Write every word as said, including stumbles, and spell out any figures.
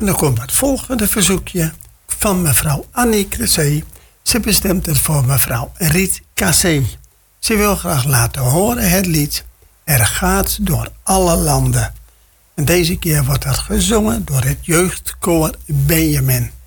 En dan komt het volgende verzoekje van mevrouw Annie Cressé. Ze bestemt het voor mevrouw Riet Cassé. Ze wil graag laten horen het lied Er gaat door alle landen. En deze keer wordt dat gezongen door het jeugdkoor Benjamin.